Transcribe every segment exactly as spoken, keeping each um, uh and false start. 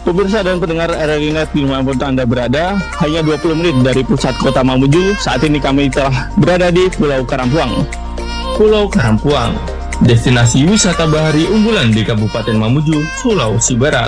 Pemirsa dan pendengar R R I Net dimanapun Anda berada, hanya dua puluh menit dari pusat kota Mamuju, saat ini kami telah berada di Pulau Karampuang. Pulau Karampuang, destinasi wisata bahari unggulan di Kabupaten Mamuju, Sulawesi Barat.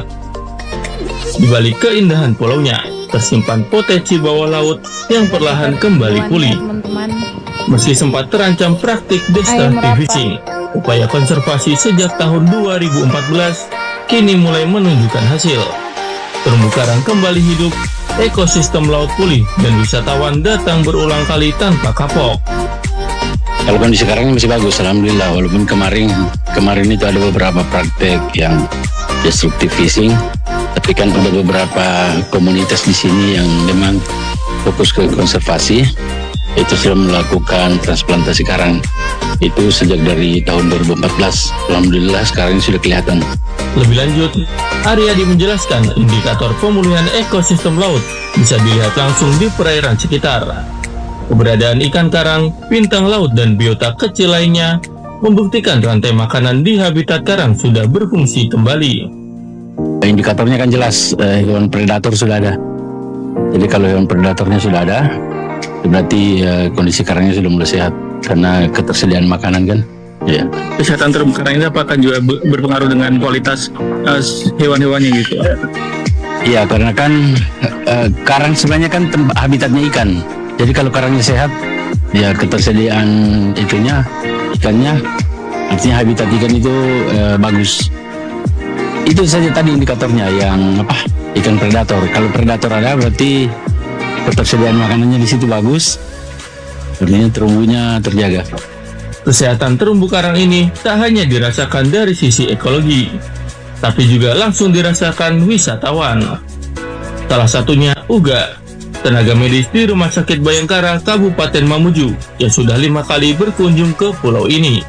Di balik keindahan pulaunya, tersimpan potensi bawah laut yang perlahan kembali pulih. Meski sempat terancam praktik destructive fishing, upaya konservasi sejak tahun dua ribu empat belas kini mulai menunjukkan hasil. Terumbu karang kembali hidup, ekosistem laut pulih, dan wisatawan datang berulang kali tanpa kapok. Kalau kondisi karangnya masih bagus, alhamdulillah. Walaupun kemarin kemarin itu ada beberapa praktek yang destructive fishing, tapi kan ada beberapa komunitas di sini yang memang fokus ke konservasi. Itu sudah melakukan transplantasi karang itu sejak dari tahun dua ribu empat belas. Alhamdulillah sekarang ini sudah kelihatan. Lebih lanjut, Aryadi menjelaskan indikator pemulihan ekosistem laut bisa dilihat langsung di perairan sekitar. Keberadaan ikan karang, bintang laut, dan biota kecil lainnya membuktikan rantai makanan di habitat karang sudah berfungsi kembali. Indikatornya kan jelas, eh, hewan predator sudah ada. Jadi kalau hewan predatornya sudah ada, berarti eh, kondisi karangnya sudah mulai sehat karena ketersediaan makanan kan. Ya. Kesehatan terumbu karang ini apakah juga berpengaruh dengan kualitas uh, hewan-hewannya gitu? Iya, karena kan uh, karang sebenarnya kan habitatnya ikan. Jadi kalau karangnya sehat, ya ketersediaan itunya, ikannya, artinya habitat ikan itu uh, bagus. Itu saja tadi indikatornya yang apa? Ikan predator. Kalau predator ada berarti ketersediaan makanannya di situ bagus. Artinya terumbunya terjaga. Kesehatan terumbu karang ini tak hanya dirasakan dari sisi ekologi, tapi juga langsung dirasakan wisatawan. Salah satunya Uga, tenaga medis di Rumah Sakit Bayangkara, Kabupaten Mamuju, yang sudah lima kali berkunjung ke pulau ini.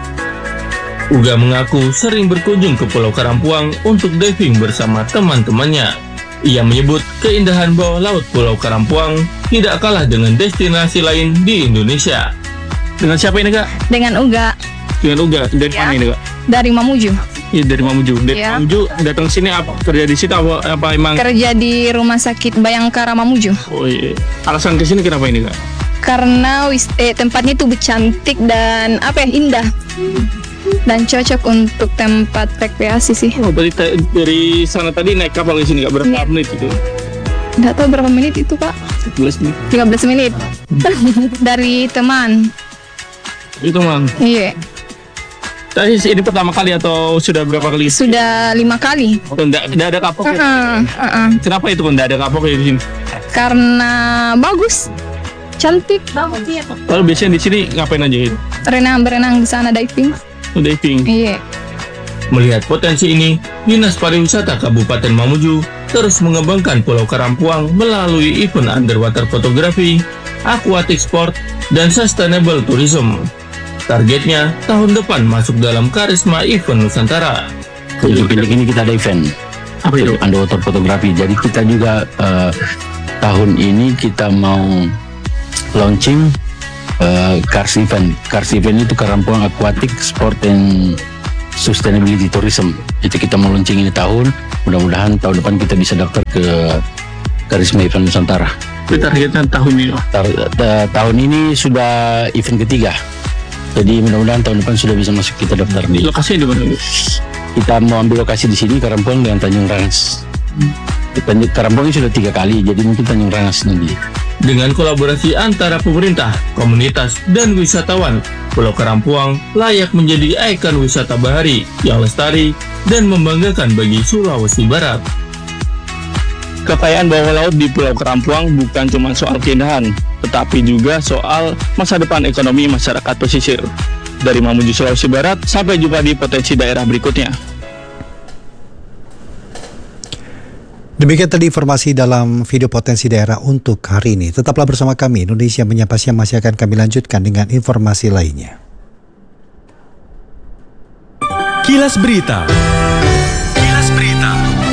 Uga mengaku sering berkunjung ke Pulau Karampuang untuk diving bersama teman-temannya. Ia menyebut keindahan bawah laut Pulau Karampuang tidak kalah dengan destinasi lain di Indonesia. Dengan siapa ini Kak? Dengan Uga. Dengan Uga, dari Ya. mana ini Kak? Dari Mamuju. Iya, dari Mamuju. Dari Ya. Mamuju datang sini apa? Kerja di situ apa, apa emang? Kerja di Rumah Sakit Bayangkara Mamuju. Oh iya. Alasan ke sini kenapa ini Kak? Karena wis, eh, tempatnya itu cantik dan apa ya, indah. Dan cocok untuk tempat rekreasi sih. Oh, berarti ta- dari sana tadi naik kapal ke sini Kak? Berapa Iya. menit itu? Nggak tahu berapa menit itu Pak. sebelas menit. tiga belas menit. Dari teman. Itu man. Iya. Tadi ini pertama kali atau sudah berapa kali? Sudah lima kali. Oh, enggak, enggak ada kapok ya? Uh-uh, uh-uh. Kenapa itu enggak ada kapok ya di sini? Karena bagus. Cantik. Kalau biasanya di sini ngapain aja gitu? Renang berenang di sana diving. Oh, diving. Iya. Melihat potensi ini, Dinas Pariwisata Kabupaten Mamuju terus mengembangkan Pulau Karampuang melalui event underwater fotografi, aquatic sport, dan sustainable tourism. Targetnya tahun depan masuk dalam karisma event Nusantara. Untuk ini kita ada event. Apa itu? Underwater fotografi. Jadi kita juga uh, tahun ini kita mau launching uh, Cars Event. Cars Event itu Karampuang Aquatic Sport and Sustainability Tourism. Itu kita mau launching ini tahun. Mudah-mudahan tahun depan kita bisa daftar ke Karisma Event Nusantara. Itu targetnya tahun ini. Tar- ta- tahun ini sudah event ketiga. Jadi mudah-mudahan tahun depan sudah bisa masuk kita daftar di. Lokasinya di mana? Bu? Kita mau ambil lokasi di sini Karampuang dengan Tanjung Rangas. Tanjung Karampuang ini sudah tiga kali, jadi mungkin Tanjung Rangas nanti. Dengan kolaborasi antara pemerintah, komunitas, dan wisatawan, Pulau Karampuang layak menjadi ikon wisata bahari yang lestari dan membanggakan bagi Sulawesi Barat. Kekayaan bawah laut di Pulau Karampuang bukan cuma soal keindahan, tetapi juga soal masa depan ekonomi masyarakat pesisir. Dari Mamuju, Sulawesi Barat, sampai jumpa di potensi daerah berikutnya. Demikian tadi informasi dalam video potensi daerah untuk hari ini. Tetaplah bersama kami, Indonesia Menyapa Siang masih akan kami lanjutkan dengan informasi lainnya. Kilas Berita. Kilas Berita.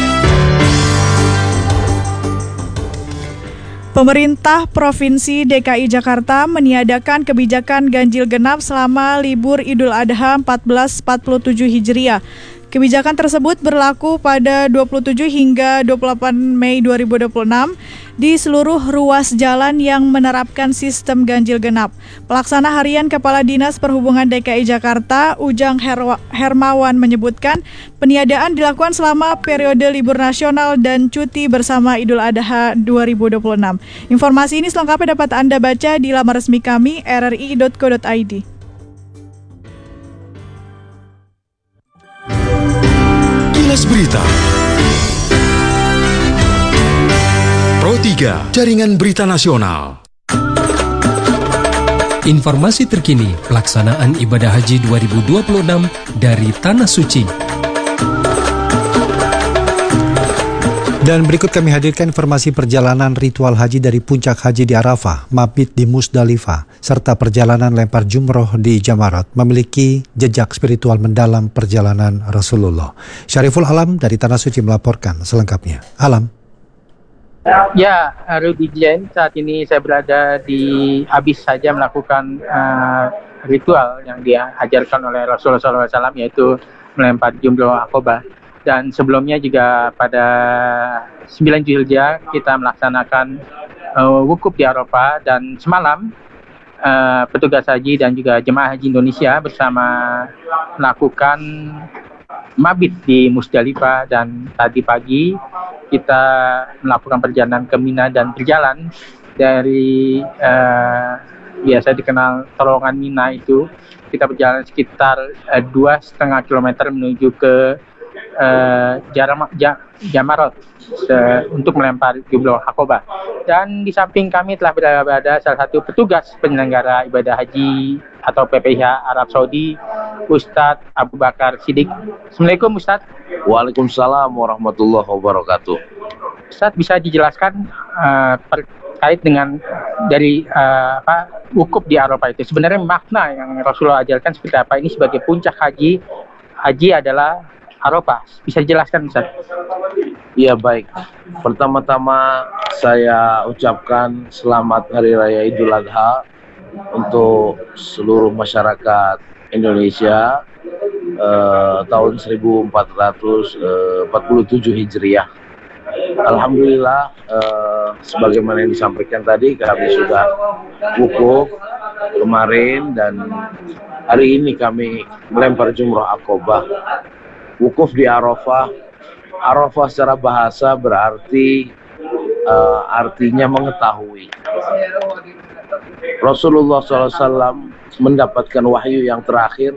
Pemerintah Provinsi D K I Jakarta meniadakan kebijakan ganjil genap selama libur Idul Adha seribu empat ratus empat puluh tujuh Hijriah. Kebijakan tersebut berlaku pada dua puluh tujuh hingga dua puluh delapan Mei dua ribu dua puluh enam di seluruh ruas jalan yang menerapkan sistem ganjil genap. Pelaksana Harian Kepala Dinas Perhubungan D K I Jakarta, Ujang Herwa- Hermawan menyebutkan peniadaan dilakukan selama periode libur nasional dan cuti bersama Idul Adha dua ribu dua puluh enam. Informasi ini selengkapnya dapat Anda baca di laman resmi kami r r i dot co dot i d. Kilas Berita. Pro tiga, Jaringan Berita Nasional. Informasi terkini pelaksanaan ibadah haji dua ribu dua puluh enam dari Tanah Suci. Dan berikut kami hadirkan informasi perjalanan ritual haji dari puncak haji di Arafah, mabit di Musdalifah, serta perjalanan lempar jumroh di Jamarat memiliki jejak spiritual mendalam perjalanan Rasulullah. Syariful Alam dari Tanah Suci melaporkan selengkapnya. Alam. Ya, Rudi Jen, saat ini saya berada di habis saja melakukan uh, ritual yang diajarkan oleh Rasulullah shallallahu alaihi wasallam, yaitu melempar jumroh Aqobah. Dan sebelumnya juga pada sembilan Zulhijjah kita melaksanakan uh, wukuf di Arafah, dan semalam uh, petugas haji dan juga jemaah haji Indonesia bersama melakukan mabit di Musdalifah, dan tadi pagi kita melakukan perjalanan ke Mina dan berjalan dari uh, biasa dikenal terowongan Mina itu, kita berjalan sekitar uh, dua setengah kilometer menuju ke Uh, jaram, ja, Jamarat se- untuk melempar jumroh Aqobah. Dan di samping kami telah berada salah satu petugas penyelenggara ibadah haji atau P P H Arab Saudi, Ustadz Abu Bakar Siddiq. Assalamualaikum Ustadz. Waalaikumsalam warahmatullahi wabarakatuh. Ustadz, bisa dijelaskan uh, terkait dengan dari uh, apa wukuf di Arafah itu sebenarnya makna yang Rasulullah ajarkan seperti apa? Ini sebagai puncak haji, haji adalah Arafah. Bisa dijelaskan Ustaz? Iya, baik. Pertama-tama saya ucapkan selamat Hari Raya Idul Adha untuk seluruh masyarakat Indonesia eh, tahun seribu empat ratus empat puluh tujuh Hijriah. Alhamdulillah, eh, sebagaimana yang disampaikan tadi, kami sudah wukuf kemarin dan hari ini kami melempar jumroh Aqobah. Wukuf di Arafah. Arafah secara bahasa berarti uh, artinya mengetahui. Rasulullah shallallahu alaihi wasallam mendapatkan wahyu yang terakhir.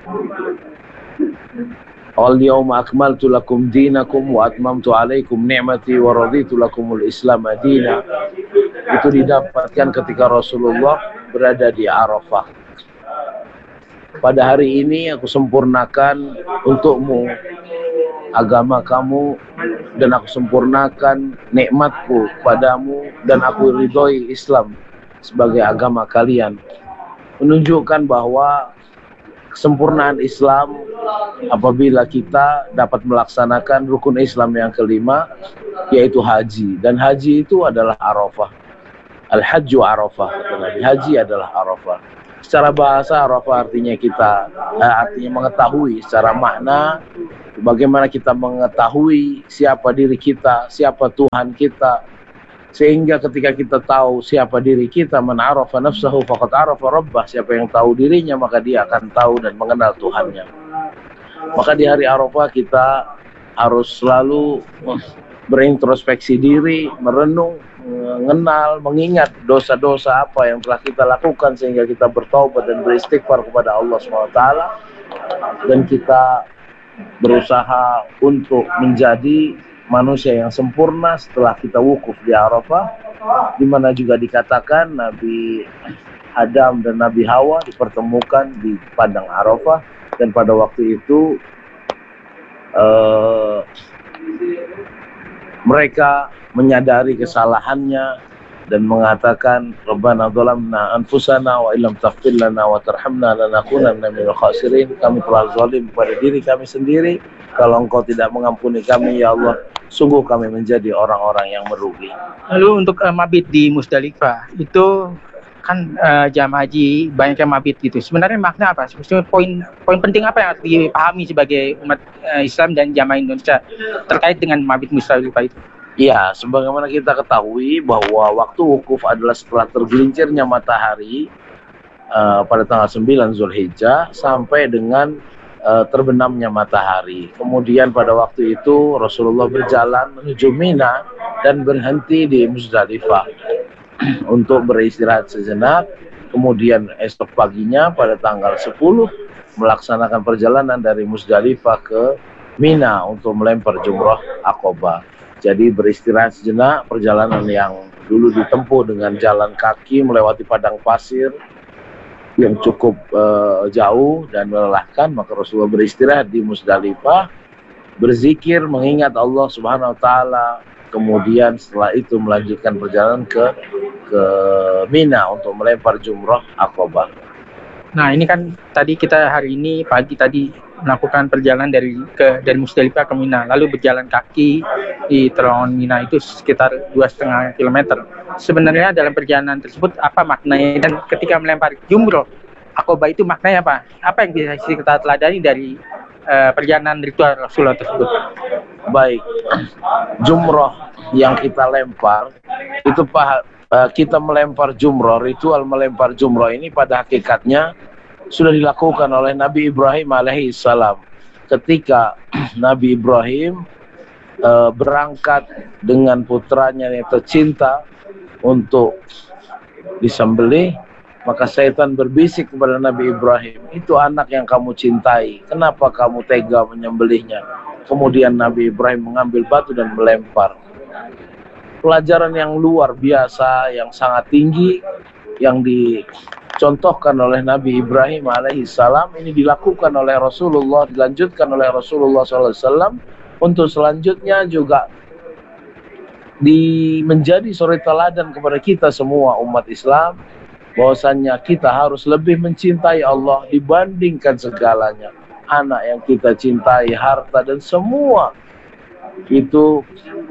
Al-yawma akmaltu lakum dinakum wa atmamtu alaikum ni'mati wa raditu lakumul Islam madina. Itu didapatkan ketika Rasulullah berada di Arafah. Pada hari ini aku sempurnakan untukmu agama kamu, dan aku sempurnakan nikmatku padamu, dan aku ridhoi Islam sebagai agama kalian. Menunjukkan bahwa kesempurnaan Islam apabila kita dapat melaksanakan rukun Islam yang kelima, yaitu haji. Dan haji itu adalah Arafah. Al-Hajju Arafah, kata Nabi. Haji adalah Arafah. Secara bahasa Arafah artinya kita eh, artinya mengetahui. Secara makna bagaimana kita mengetahui siapa diri kita, siapa Tuhan kita, sehingga ketika kita tahu siapa diri kita, man arafa nafsahu faqad arafa rabbah, siapa yang tahu dirinya maka dia akan tahu dan mengenal Tuhannya. Maka di hari Arafah kita harus selalu berintrospeksi diri, merenung, mengenal, mengingat dosa-dosa apa yang telah kita lakukan sehingga kita bertaubat dan beristighfar kepada Allah subhanahu wa taala, dan kita berusaha untuk menjadi manusia yang sempurna setelah kita wukuf di Arafah, di mana juga dikatakan Nabi Adam dan Nabi Hawa dipertemukan di padang Arafah, dan pada waktu itu uh, mereka menyadari kesalahannya dan mengatakan Rabbana zalamna anfusana wa illam taghfir lana wa tarhamna lanakunanna minal khasirin. Kami telah zalim pada diri kami sendiri, kalau Engkau tidak mengampuni kami ya Allah, sungguh kami menjadi orang-orang yang merugi. Lalu untuk uh, mabit di Musdalifah itu kan uh, jamaah haji banyak yang mabit gitu. Sebenarnya makna apa? Sebenarnya poin poin penting apa yang harus dipahami sebagai umat uh, Islam dan jamaah Indonesia terkait dengan mabit Musdalifah itu? Ya, sebagaimana kita ketahui bahwa waktu wukuf adalah setelah tergelincirnya matahari uh, pada tanggal sembilan Zulhijjah sampai dengan uh, terbenamnya matahari. Kemudian pada waktu itu Rasulullah berjalan menuju Mina dan berhenti di Musdalifah untuk beristirahat sejenak. Kemudian esok paginya pada tanggal sepuluh melaksanakan perjalanan dari Musdalifah ke Mina untuk melempar jumrah Aqabah. Jadi beristirahat sejenak, perjalanan yang dulu ditempuh dengan jalan kaki melewati padang pasir yang cukup uh, jauh dan melelahkan, maka Rasulullah beristirahat di Musdalifah, berzikir mengingat Allah Subhanahu wa taala. Kemudian setelah itu melanjutkan perjalanan ke ke Mina untuk melempar jumrah Aqabah. Nah, ini kan tadi kita hari ini pagi tadi melakukan perjalanan dari ke dari Musdalifah ke Mina, lalu berjalan kaki di terowongan Mina itu sekitar dua setengah kilometer. Sebenarnya dalam perjalanan tersebut apa maknanya, dan ketika melempar jumrah Aqabah itu maknanya apa? Apa yang bisa kita teladani dari uh, perjalanan ritual Rasulullah tersebut? Baik, jumrah yang kita lempar itu pah, uh, kita melempar jumrah, ritual melempar jumrah ini pada hakikatnya sudah dilakukan oleh Nabi Ibrahim alaihissalam ketika Nabi Ibrahim uh, berangkat dengan putranya yang tercinta untuk disembelih. Maka syaitan berbisik kepada Nabi Ibrahim, itu anak yang kamu cintai, kenapa kamu tega menyembelihnya? Kemudian Nabi Ibrahim mengambil batu dan melempar. Pelajaran yang luar biasa, yang sangat tinggi, yang dicontohkan oleh Nabi Ibrahim alaihissalam, ini dilakukan oleh Rasulullah, dilanjutkan oleh Rasulullah shallallahu alaihi wasallam, untuk selanjutnya juga di menjadi suri teladan kepada kita semua umat Islam, bahwasannya kita harus lebih mencintai Allah dibandingkan segalanya. Anak yang kita cintai, harta dan semua itu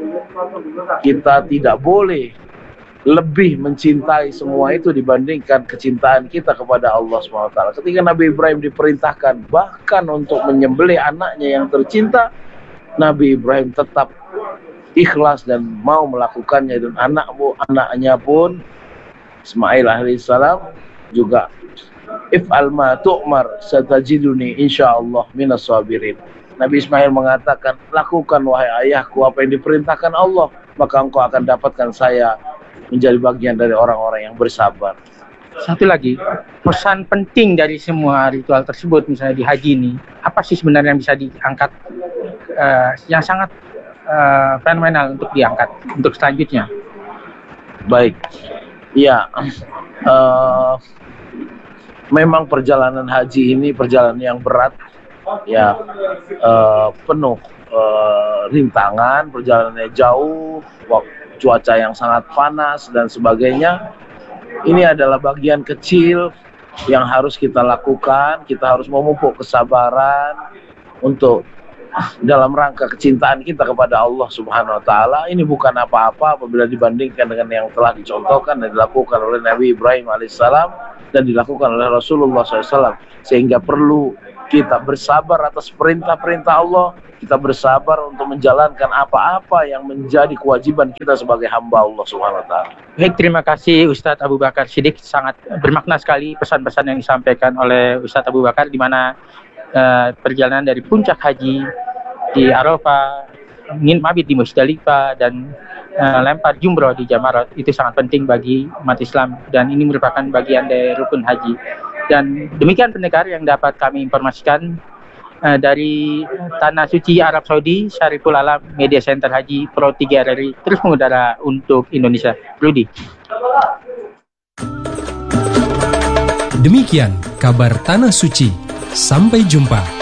kita tidak boleh lebih mencintai semua itu dibandingkan kecintaan kita kepada Allah subhanahu wa taala. Ketika Nabi Ibrahim diperintahkan bahkan untuk menyembelih anaknya yang tercinta, Nabi Ibrahim tetap ikhlas dan mau melakukannya, dan anakmu anaknya pun Ismail alaihissalam juga if'al ma tu'mar satajiduni insyaallah minas sabirin. Nabi Ismail mengatakan, lakukan wahai ayahku apa yang diperintahkan Allah, maka engkau akan dapatkan saya menjadi bagian dari orang-orang yang bersabar. Satu lagi, pesan penting dari semua ritual tersebut, misalnya di haji ini, apa sih sebenarnya yang bisa diangkat uh, yang sangat uh, fenomenal untuk diangkat untuk selanjutnya? Baik, ya, uh, memang perjalanan haji ini perjalanan yang berat, ya, uh, penuh uh, rintangan, perjalanannya jauh, cuaca yang sangat panas dan sebagainya. Ini adalah bagian kecil yang harus kita lakukan. Kita harus memupuk kesabaran untuk dalam rangka kecintaan kita kepada Allah Subhanahu wa taala. Ini bukan apa-apa apabila dibandingkan dengan yang telah dicontohkan dan dilakukan oleh Nabi Ibrahim alaihissalam dan dilakukan oleh Rasulullah shallallahu alaihi wasallam. Sehingga perlu kita bersabar atas perintah-perintah Allah, kita bersabar untuk menjalankan apa-apa yang menjadi kewajiban kita sebagai hamba Allah Subhanahu wa taala. Baik, terima kasih Ustadz Abu Bakar Siddiq. Sangat bermakna sekali pesan-pesan yang disampaikan oleh Ustadz Abu Bakar, di mana uh, perjalanan dari puncak haji di Arafah, ingin mabit di Musdalifah, dan uh, lempar jumroh di Jamarat itu sangat penting bagi umat Islam, dan ini merupakan bagian dari rukun haji. Dan demikian pendengar yang dapat kami informasikan uh, dari Tanah Suci Arab Saudi, Syariful Alam Media Center Haji Pro tiga R I terus mengudara untuk Indonesia. Rudi. Demikian kabar Tanah Suci. Sampai jumpa.